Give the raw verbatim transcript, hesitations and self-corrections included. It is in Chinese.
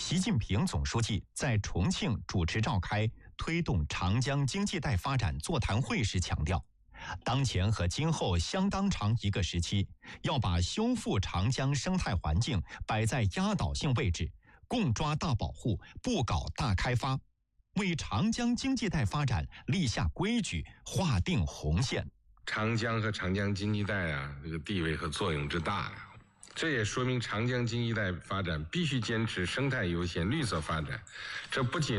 习近平总书记在重庆主持召开推动长江经济带发展座谈会时强调，当前和今后相当长一个时期，要把修复长江生态环境摆在压倒性位置，共抓大保护，不搞大开发，为长江经济带发展立下规矩，划定红线。 长江和长江经济带啊，这个地位和作用之大呀，这也说明长江经济带发展必须坚持生态优先、绿色发展。这不仅